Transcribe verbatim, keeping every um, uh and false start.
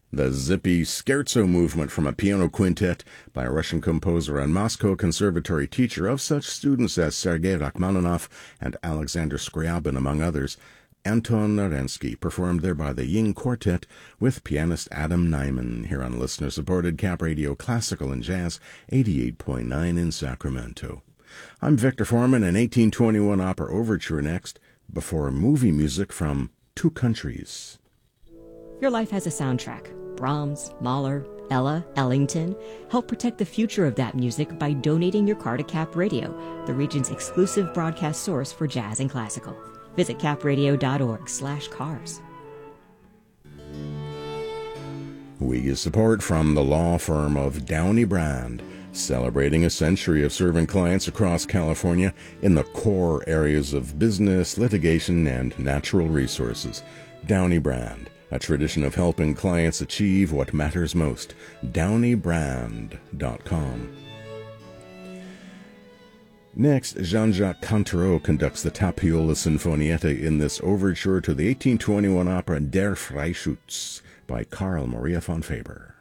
The zippy scherzo movement from a piano quintet by a Russian composer and Moscow Conservatory teacher of such students as Sergei Rachmaninoff and Alexander Scriabin, among others. Anton Arensky, performed there by the Ying Quartet with pianist Adam Nyman, here on listener-supported Cap Radio Classical and Jazz, eighty-eight point nine in Sacramento. I'm Victor Foreman, an eighteen twenty-one opera overture next, before movie music from Two Countries. Your life has a soundtrack. Brahms, Mahler, Ella, Ellington. Help protect the future of that music by donating your car to Cap Radio, the region's exclusive broadcast source for jazz and classical. Visit capradio.org slash cars. We get support from the law firm of Downey Brand, celebrating a century of serving clients across California in the core areas of business, litigation, and natural resources. Downey Brand, a tradition of helping clients achieve what matters most. downey brand dot com. Next, Jean-Jacques Cantereau conducts the Tapiola Sinfonietta in this overture to the eighteen twenty-one opera Der Freischütz by Carl Maria von Faber.